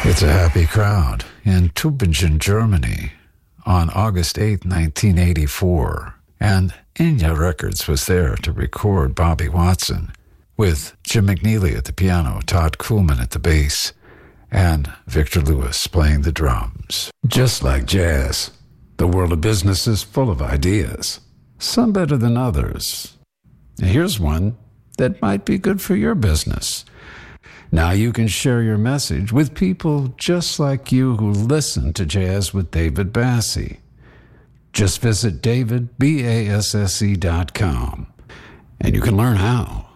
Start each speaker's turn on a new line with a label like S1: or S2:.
S1: It's a happy crowd in Tübingen, Germany on August 8, 1984. And Enya Records was there to record Bobby Watson with Jim McNeely at the piano, Todd Kuhlman at the bass, and Victor Lewis playing the drums. Just like jazz, the world of business is full of ideas, some better than others. Here's one that might be good for your business. Now you can share your message with people just like you who listen to Jazz with David Basse. Just visit davidbasse.com and you can learn how.